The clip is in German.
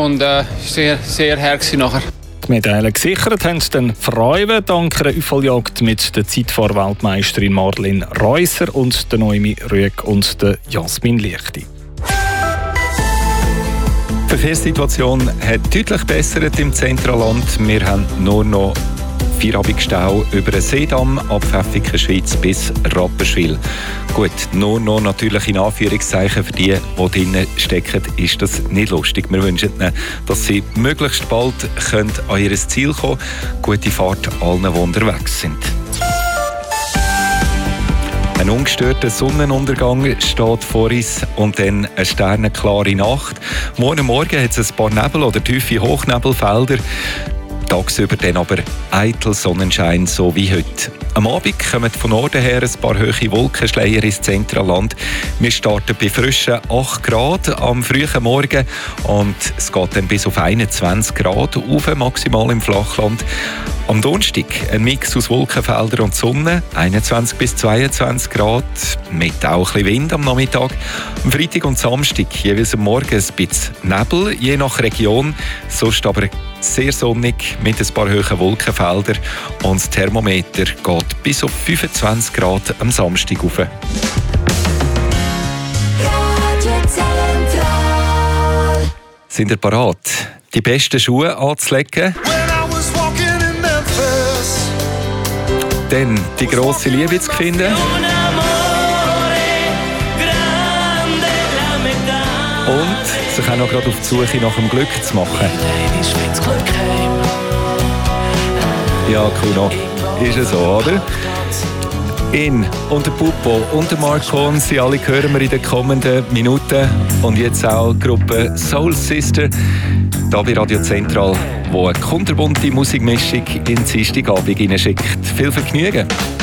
und sehr, sehr her nachher. Die Medaille gesichert haben dann Frauen dank einer Eupholjagd mit der Zeitfahrweltmeisterin Madeleine Reuser und der Noemi Rüegg und der Jasmin Liechti. Die Verkehrssituation hat deutlich bessert im Zentralland. Wir haben nur noch Feierabendstau über den Seedamm ab Pfäffiken-Schweiz bis Rapperswil. Gut, nur noch natürlich in Anführungszeichen für die drinnen stecken, ist das nicht lustig. Wir wünschen ihnen, dass sie möglichst bald an ihr Ziel kommen können. Gute Fahrt allen, die unterwegs sind. Ein ungestörter Sonnenuntergang steht vor uns und dann eine sternenklare Nacht. Morgen hat es ein paar Nebel- oder tiefe Hochnebelfelder. Tagsüber dann aber eitel Sonnenschein, so wie heute. Am Abend kommen von Norden her ein paar hohe Wolkenschleier ins Zentralland. Wir starten bei frischen 8 Grad am frühen Morgen und es geht dann bis auf 21 Grad rauf, maximal im Flachland. Am Donnerstag ein Mix aus Wolkenfeldern und Sonne, 21 bis 22 Grad, mit auch ein bisschen Wind am Nachmittag. Am Freitag und Samstag jeweils am Morgen ein bisschen Nebel, je nach Region, sonst aber sehr sonnig mit ein paar hohen Wolkenfeldern und das Thermometer geht bis auf 25 Grad am Samstag rauf. Sind ihr bereit, die besten Schuhe anzulegen? Dann die grosse Liebe zu finden. Und sich auch noch gerade auf die Suche nach dem Glück zu machen. Ja, Kuno, ist es so, oder? Ihn und der Pupo und der Marcon, sie alle hören wir in den kommenden Minuten. Und jetzt auch die Gruppe Soul Sister, hier bei Radio Zentral, die eine kunterbunte Musikmischung in den Dienstagabend hineinschickt. Viel Vergnügen!